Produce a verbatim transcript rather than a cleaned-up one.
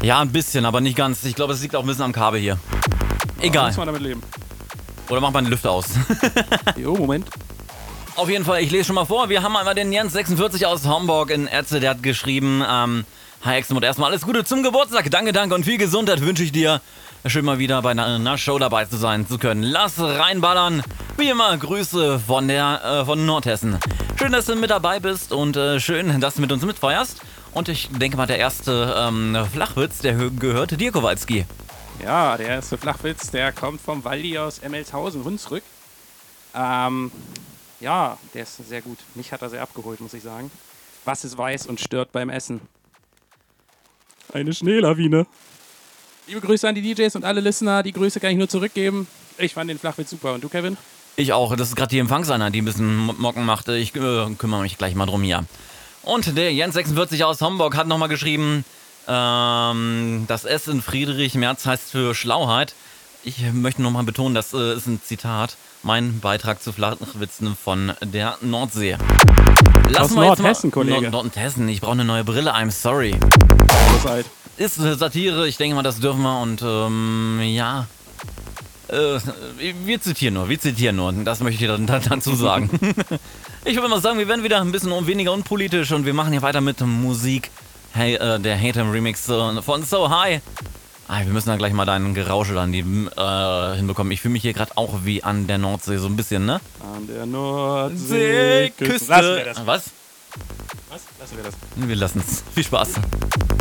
Ja, ein bisschen, aber nicht ganz. Ich glaube, es liegt auch ein bisschen am Kabel hier. Egal. Muss man damit leben. Oder macht man den Lüfter aus. Jo, Moment. Auf jeden Fall, ich lese schon mal vor. Wir haben einmal den Jens sechsundvierzig aus Homburg in Etze, der hat geschrieben, ähm, hi Exmod, erstmal alles Gute zum Geburtstag. Danke, danke und viel Gesundheit wünsche ich dir. Schön mal wieder bei einer Show dabei zu sein zu können. Lass reinballern. Wie immer, Grüße von der äh, von Nordhessen. Schön, dass du mit dabei bist und äh, schön, dass du mit uns mitfeierst. Und ich denke mal, der erste ähm, Flachwitz, der gehört dir, Kowalski. Ja, der erste Flachwitz, der kommt vom Waldi aus Emmelshausen, Hunsrück. Ähm, ja, der ist sehr gut. Mich hat er sehr abgeholt, muss ich sagen. Was ist weiß und stört beim Essen? Eine Schneelawine. Liebe Grüße an die D Js und alle Listener. Die Grüße kann ich nur zurückgeben. Ich fand den Flachwitz super. Und du, Kevin? Ich auch. Das ist gerade die Empfangseinheit, die ein bisschen Mocken macht. Ich äh, kümmere mich gleich mal drum hier. Und der Jens sechsundvierzig aus Homburg hat nochmal geschrieben, ähm, das S in Friedrich Merz heißt für Schlauheit. Ich möchte nochmal betonen, das äh, ist ein Zitat. Mein Beitrag zu Flachwitzen von der Nordsee. Lassen aus wir jetzt Nordhessen, mal, Kollege. Nord Nordhessen, ich brauche eine neue Brille, I'm sorry. Das alt. Ist Satire, ich denke mal, das dürfen wir und ähm, ja. Äh, wir zitieren nur, wir zitieren nur. Das möchte ich dann, dann dazu sagen. Ich würde mal sagen, wir werden wieder ein bisschen weniger unpolitisch und wir machen hier weiter mit Musik. Hey, äh, der Hater Remix äh, von So High. Ah, wir müssen dann gleich mal deinen Gerauschel an die äh, hinbekommen. Ich fühle mich hier gerade auch wie an der Nordsee, so ein bisschen, ne? An der Nordsee. Küste. Lassen wir das. Was? Was? Lassen wir das. Wir lassen es. Viel Spaß.